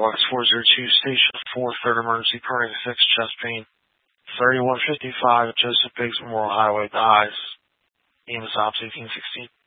Box 402, Station 4, third emergency, cardiac 6, chest pain. 3155 Joseph Biggs Memorial Highway, dies. EMS Ops 1816.